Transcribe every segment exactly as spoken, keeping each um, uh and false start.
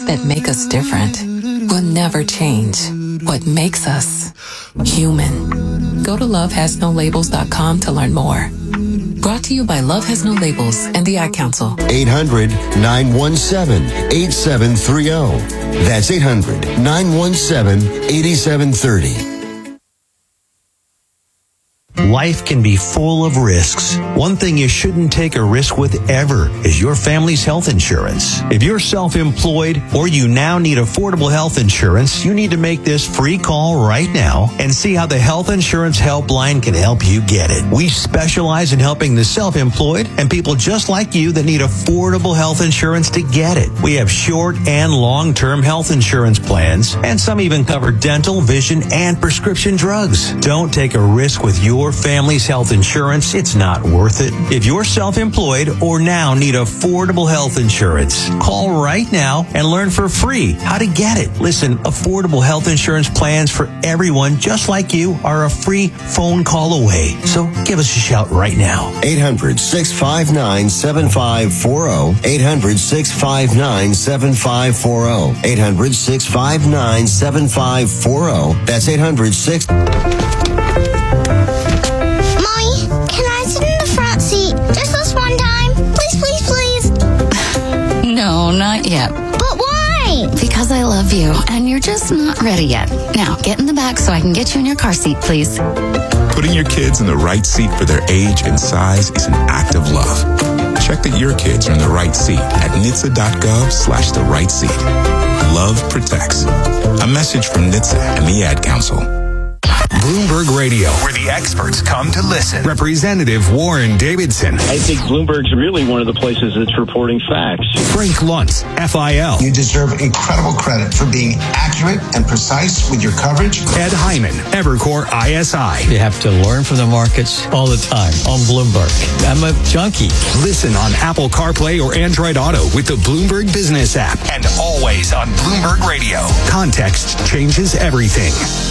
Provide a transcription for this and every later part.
that make us different will never change. What makes us human. Go to love has no labels dot com to learn more. Brought to you by Love Has No Labels and the Ad Council. eight hundred, nine one seven, eight seven three zero. That's eight hundred, nine one seven, eight seven three zero. Life can be full of risks. One thing you shouldn't take a risk with ever is your family's health insurance. If you're self-employed or you now need affordable health insurance, you need to make this free call right now and see how the Health Insurance Helpline can help you get it. We specialize in helping the self-employed and people just like you that need affordable health insurance to get it. We have short and long-term health insurance plans, and some even cover dental, vision, and prescription drugs. Don't take a risk with your family's health insurance. It's not worth it. If you're self-employed or now need affordable health insurance, call right now and learn for free how to get it. Listen, affordable health insurance plans for everyone just like you are a free phone call away. So give us a shout right now. eight hundred, six five nine, seven five four zero. eight hundred, six five nine, seven five four zero. eight hundred, six five nine, seven five four zero. That's eight hundred, six... No, not yet. But why? Because I love you, and you're just not ready yet. Now, get in the back so I can get you in your car seat, please. Putting your kids in the right seat for their age and size is an act of love. Check that your kids are in the right seat at N H T S A dot gov slash the right seat. Love protects. A message from N H T S A and the Ad Council. Bloomberg Radio, where the experts come to listen. Representative Warren Davidson. I think Bloomberg's really one of the places that's reporting facts. Frank Luntz, F I L. You deserve incredible credit for being accurate and precise with your coverage. Ed Hyman, Evercore I S I. You have to learn from the markets all the time on Bloomberg. I'm a junkie. Listen on Apple CarPlay or Android Auto with the Bloomberg Business app. And always on Bloomberg Radio. Context changes everything.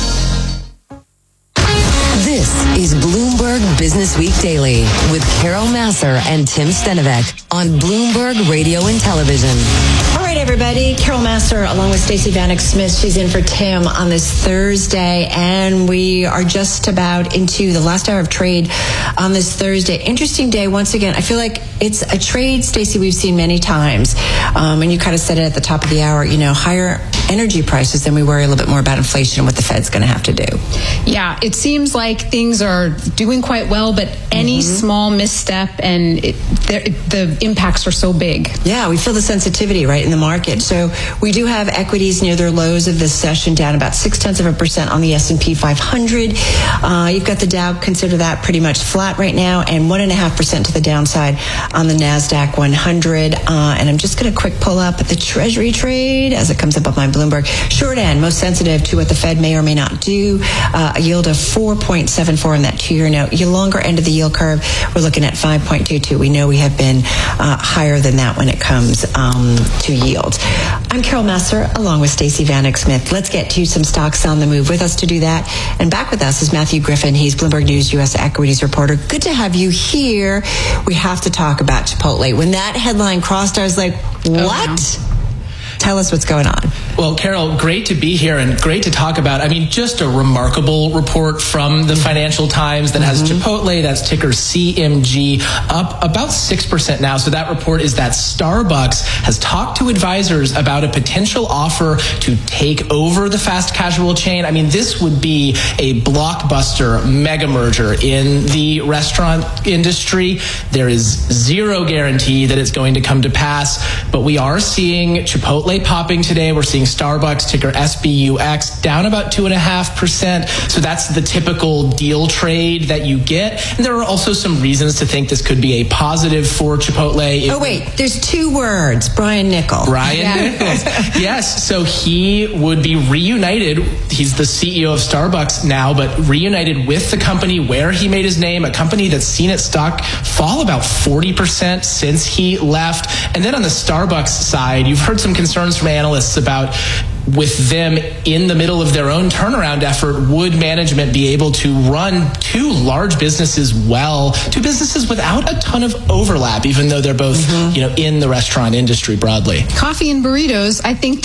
This is Bloomberg Business Week Daily with Carol Massar and Tim Stenovec on Bloomberg Radio and Television. All right, everybody. Carol Massar along with Stacey Vanek Smith. She's in for Tim on this Thursday, and we are just about into the last hour of trade on this Thursday. Interesting day once again. I feel like it's a trade, Stacey, we've seen many times, um, and you kind of said it at the top of the hour. You know, higher energy prices, then we worry a little bit more about inflation and what the Fed's going to have to do. Yeah, it seems like things are doing quite well, but any mm-hmm. small misstep and it, the impacts are so big. Yeah, we feel the sensitivity right in the market. So we do have equities near their lows of this session, down about six tenths of a percent on the S and P five hundred. Uh, you've got the Dow, consider that pretty much flat right now, and one and a half percent to the downside on the NASDAQ one hundred. Uh, and I'm just going to quick pull up the Treasury trade as it comes up on my Bloomberg. Short end, most sensitive to what the Fed may or may not do. Uh, a yield of four point seven four on that two-year note. Your longer end of the yield curve, we're looking at five point two two. We know we have been uh, higher than that when it comes um, to yields. I'm Carol Massar along with Stacey Vanek Smith. Let's get to some stocks on the move. With us to do that, and back with us is Matthew Griffin. He's Bloomberg News U S equities reporter. Good to have you here. We have to talk about Chipotle. When that headline crossed, I was like, what? Oh, tell us what's going on. Well, Carol, great to be here and great to talk about. I mean, just a remarkable report from the Financial Times that has mm-hmm. Chipotle, that's ticker C M G, up about six percent now. So that report is that Starbucks has talked to advisors about a potential offer to take over the fast casual chain. I mean, this would be a blockbuster mega merger in the restaurant industry. There is zero guarantee that it's going to come to pass, but we are seeing Chipotle popping today. We're seeing Starbucks, ticker S B U X, down about two and a half percent. So that's the typical deal trade that you get. And there are also some reasons to think this could be a positive for Chipotle. Oh, wait, there's two words. Brian Niccol. Brian yeah. Nichols. Yes. So he would be reunited. He's the C E O of Starbucks now, but reunited with the company where he made his name, a company that's seen its stock fall about forty percent since he left. And then on the Starbucks side, you've heard some concerns from analysts about, with them in the middle of their own turnaround effort, would management be able to run two large businesses well, two businesses without a ton of overlap, even though they're both, mm-hmm. you know, in the restaurant industry broadly? Coffee and burritos, I think